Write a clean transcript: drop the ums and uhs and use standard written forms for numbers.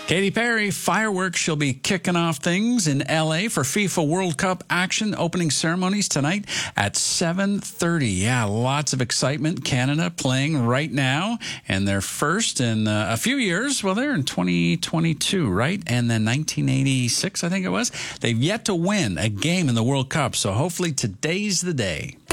Katy Perry, fireworks. She'll be kicking off things in L.A. for FIFA World Cup action. Opening ceremonies tonight at 7:30. Yeah, lots of excitement. Canada playing right now, and they're first in a few years. Well, they're in 2022, right? And then 1986, I think it was. They've yet to win a game in the World Cup, so hopefully today's the day.